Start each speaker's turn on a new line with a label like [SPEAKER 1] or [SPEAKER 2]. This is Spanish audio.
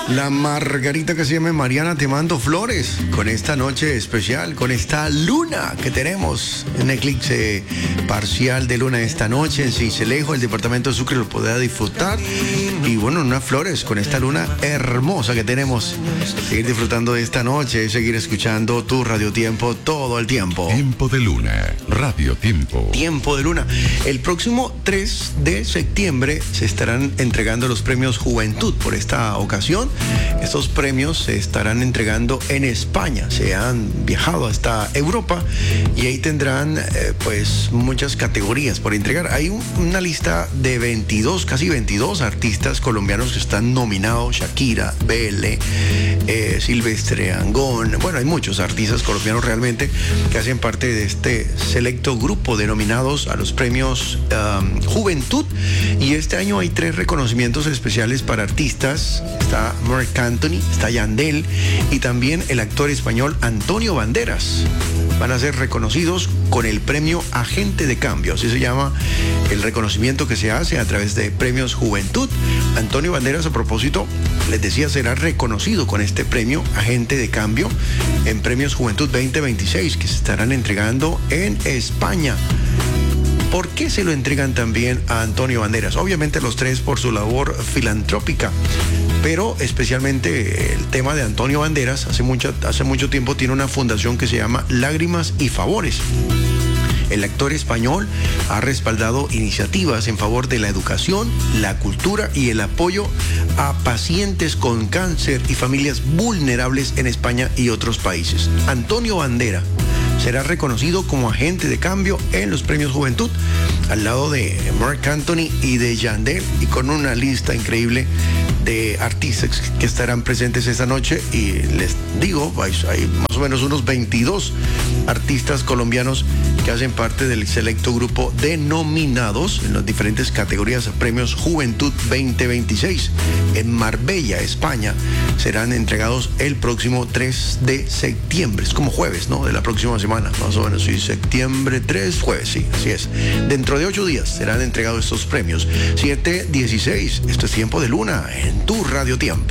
[SPEAKER 1] La Margarita que se llama Mariana, te mando flores con esta noche especial, con esta luna que tenemos, un eclipse parcial de luna esta noche en Sincelejo, el departamento de Sucre lo podrá disfrutar. Y bueno, unas flores con esta luna hermosa que tenemos. Seguir disfrutando de esta noche, seguir escuchando tu Radio Tiempo todo el tiempo.
[SPEAKER 2] Tiempo de Luna, Radio Tiempo.
[SPEAKER 1] Tiempo de Luna. El próximo 3 de septiembre se estarán entregando los premios Juventud. Por esta ocasión, estos premios se estarán entregando en España. Se han viajado hasta Europa y ahí tendrán pues muchas categorías por entregar. Hay una lista de 22, casi 22 artistas colombianos que están nominados: Shakira, Bele, Silvestre Angón. Bueno, hay muchos artistas colombianos realmente que hacen parte de este selecto grupo denominados a los premios Juventud. Y este año hay 3 reconocimientos especiales para artistas. Está Marc Anthony, está Yandel y también el actor español Antonio Banderas. Van a ser reconocidos con el premio Agente de Cambio, así se llama el reconocimiento que se hace a través de premios Juventud. Antonio Banderas, a propósito, les decía, será reconocido con este premio Agente de Cambio en Premios Juventud 2026 que se estarán entregando en España. ¿Por qué se lo entregan también a Antonio Banderas? Obviamente los 3 por su labor filantrópica, pero especialmente el tema de Antonio Banderas, hace mucho tiempo tiene una fundación que se llama Lágrimas y Favores. El actor español ha respaldado iniciativas en favor de la educación, la cultura y el apoyo a pacientes con cáncer y familias vulnerables en España y otros países. Antonio Banderas será reconocido como agente de cambio en los premios Juventud, al lado de Marc Anthony y de Yandel, y con una lista increíble de artistas que estarán presentes esta noche. Y les digo, hay más o menos unos 22 artistas colombianos que hacen parte del selecto grupo de nominados en las diferentes categorías a Premios Juventud 2026. En Marbella, España, serán entregados el próximo 3 de septiembre. Es como jueves, ¿no? De la próxima semana, más o menos. Sí, septiembre 3, jueves, sí, así es. Dentro de 8 días serán entregados estos premios. 7:16, esto es Tiempo de Luna en tu Radio Tiempo.